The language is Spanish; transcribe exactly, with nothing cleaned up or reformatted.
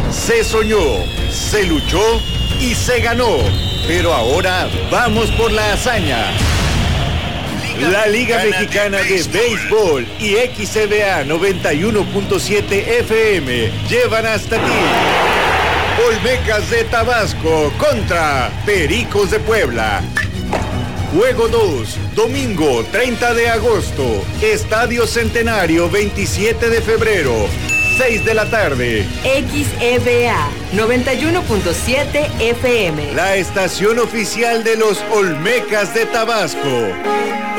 Se soñó, se luchó y se ganó. Pero ahora vamos por la hazaña. La Liga Mexicana de Béisbol y X C B A noventa y uno punto siete F M llevan hasta ti Olmecas de Tabasco contra Pericos de Puebla. Juego dos, domingo treinta de agosto, Estadio Centenario veintisiete de febrero, seis de la tarde. X E B A noventa y uno punto siete F M. La estación oficial de los Olmecas de Tabasco.